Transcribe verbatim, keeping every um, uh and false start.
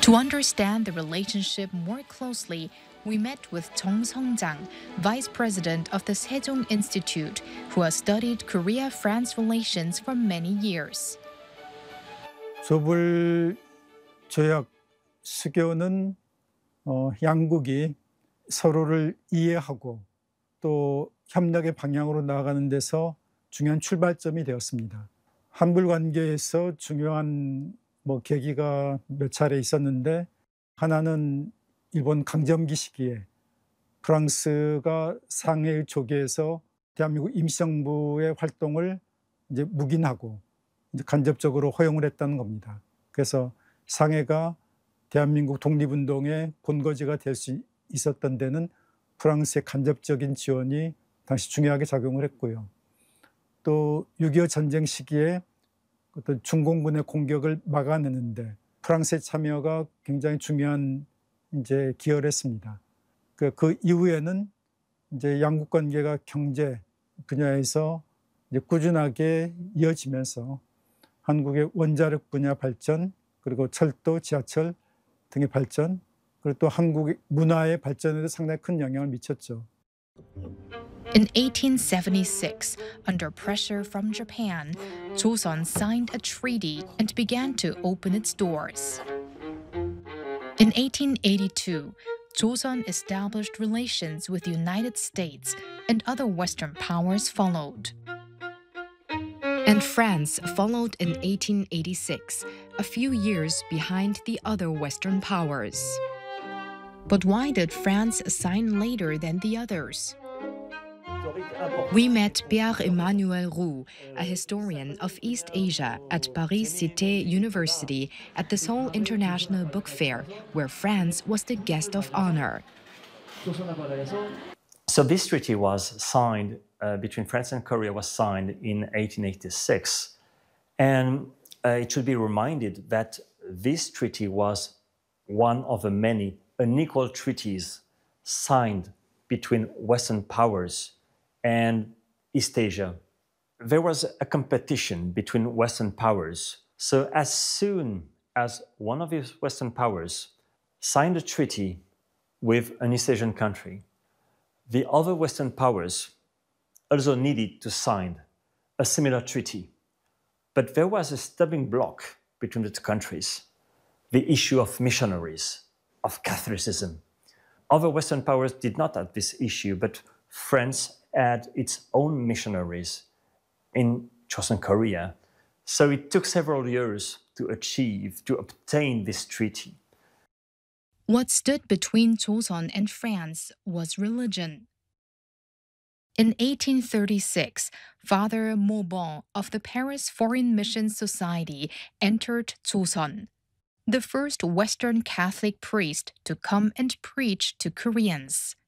To understand the relationship more closely, we met with Chong Sung-jang, vice president of the Sejong Institute, who has studied Korea-France relations for many years. 조불 조약 수교는 어, 양국이 서로를 이해하고 또 협력의 방향으로 나아가는 데서 중요한 출발점이 되었습니다. 한불 관계에서 중요한 뭐 계기가 몇 차례 있었는데, 하나는 일본 강점기 시기에 프랑스가 상해의 조계에서 대한민국 임시정부의 활동을 이제 묵인하고 이제 간접적으로 허용을 했다는 겁니다. 그래서 상해가 대한민국 독립운동의 본거지가 될 수 있었던 데는 프랑스의 간접적인 지원이 당시 중요하게 작용을 했고요. 또 육이오 전쟁 시기에 어떤 중공군의 공격을 막아내는데 프랑스의 참여가 굉장히 중요한 이제 기여를 했습니다. 그, 그 이후에는 이제 양국 관계가 경제 분야에서 이제 꾸준하게 이어지면서 한국의 원자력 분야 발전, 그리고 철도, 지하철 등의 발전, 그리고 또 한국의 문화의 발전에도 상당히 큰 영향을 미쳤죠. In eighteen seventy-six, under pressure from Japan, Joseon signed a treaty and began to open its doors. In eighteen eighty-two, Joseon established relations with the United States, and other Western powers followed. And France followed in eighteen eighty-six, a few years behind the other Western powers. But why did France sign later than the others? We met Pierre-Emmanuel Roux, a historian of East Asia at Paris Cité University at the Seoul International Book Fair, where France was the guest of honor. So this treaty was signed uh, between France and Korea was signed in eighteen eighty-six. And uh, it should be reminded that this treaty was one of the many unequal treaties signed between Western powers and East Asia. There was a competition between Western powers. So as soon as one of these Western powers signed a treaty with an East Asian country, the other Western powers also needed to sign a similar treaty. But there was a stumbling block between the two countries: the issue of missionaries, of Catholicism. Other Western powers did not have this issue, but France had its own missionaries in Joseon Korea. So it took several years to achieve, to obtain this treaty. What stood between Joseon and France was religion. In eighteen thirty-six, Father Maubon of the Paris Foreign Mission Society entered Joseon, the first Western Catholic priest to come and preach to Koreans.